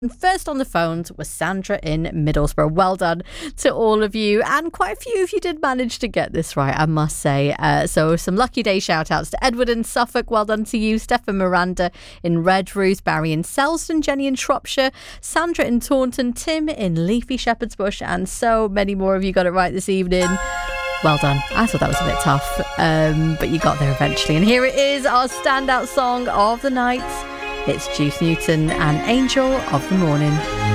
And first on the phones was Sandra in Middlesbrough. Well done to all of you, and quite a few of you did manage to get this right, I must say. So some lucky day shout outs to Edward in Suffolk, well done to you, Stefan Miranda in Redrose, Barry in Selsdon, Jenny in Shropshire, Sandra in Taunton, Tim in Leafy Shepherd's Bush, and so many more of you got it right this evening. Well done. I thought that was a bit tough, but you got there eventually. And here it is, our standout song of the night. It's Juice Newton and Angel of the Morning.